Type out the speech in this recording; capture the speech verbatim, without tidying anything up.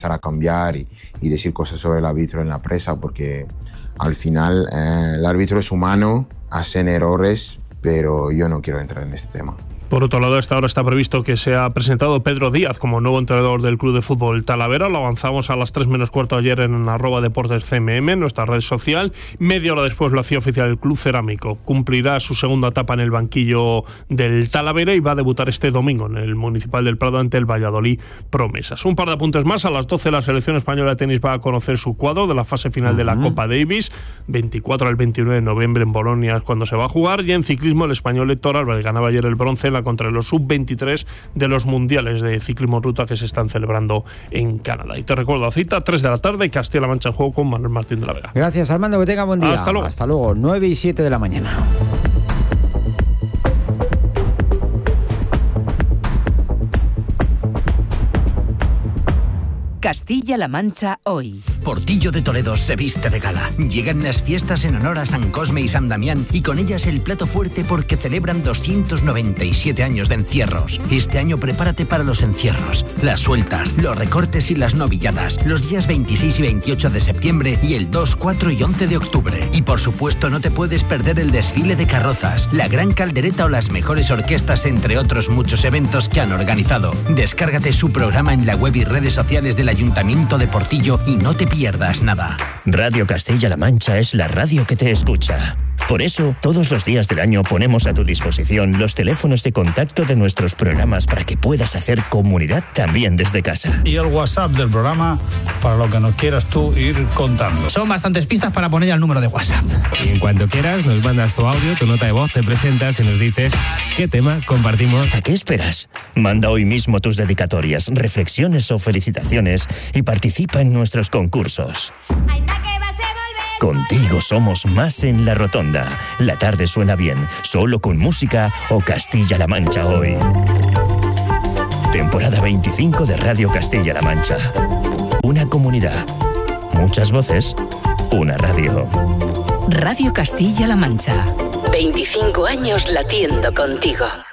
a cambiar y, y decir cosas sobre el árbitro en la prensa, porque al final eh, el árbitro es humano, hacen errores, pero yo no quiero entrar en este tema. Por otro lado, a esta hora está previsto que sea presentado Pedro Díaz como nuevo entrenador del Club de Fútbol Talavera. Lo avanzamos a las tres menos cuarto ayer en arroba deportes C M M, nuestra red social. Media hora después lo hacía oficial el Club Cerámico. Cumplirá su segunda etapa en el banquillo del Talavera y va a debutar este domingo en el Municipal del Prado ante el Valladolid Promesas. Un par de apuntes más. A las doce la selección española de tenis va a conocer su cuadro de la fase final uh-huh. de la Copa Davis. veinticuatro al veintinueve de noviembre en Bolonia es cuando se va a jugar. Y en ciclismo el español Héctor Álvarez ganaba ayer el bronce en la contra los sub veintitrés de los mundiales de ciclismo en ruta que se están celebrando en Canadá. Y te recuerdo la cita, tres de la tarde, Castilla-La Mancha en juego con Manuel Martín de la Vega. Gracias, Armando, que tenga buen día. Hasta luego. Hasta luego, nueve y siete de la mañana. Castilla-La Mancha hoy. Portillo de Toledo se viste de gala. Llegan las fiestas en honor a San Cosme y San Damián y con ellas el plato fuerte porque celebran doscientos noventa y siete años de encierros. Este año prepárate para los encierros, las sueltas, los recortes y las novilladas, los días veintiséis y veintiocho de septiembre y el dos, cuatro y once de octubre. Y por supuesto no te puedes perder el desfile de carrozas, la gran caldereta o las mejores orquestas, entre otros muchos eventos que han organizado. Descárgate su programa en la web y redes sociales de la Ayuntamiento de Portillo y no te pierdas nada. Radio Castilla-La Mancha es la radio que te escucha. Por eso, todos los días del año ponemos a tu disposición los teléfonos de contacto de nuestros programas para que puedas hacer comunidad también desde casa. Y el WhatsApp del programa para lo que nos quieras tú ir contando. Son bastantes pistas para poner ya el número de WhatsApp. Y en cuanto quieras, nos mandas tu audio, tu nota de voz, te presentas y nos dices qué tema compartimos. ¿A qué esperas? Manda hoy mismo tus dedicatorias, reflexiones o felicitaciones y participa en nuestros concursos. Contigo somos más en La Rotonda. La tarde suena bien, solo con música o Castilla-La Mancha hoy. Temporada veinticinco de Radio Castilla-La Mancha. Una comunidad, muchas voces, una radio. Radio Castilla-La Mancha. veinticinco años latiendo contigo.